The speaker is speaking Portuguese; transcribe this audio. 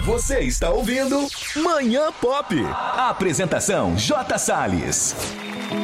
Você está ouvindo Manhã Pop. A apresentação J. Salles.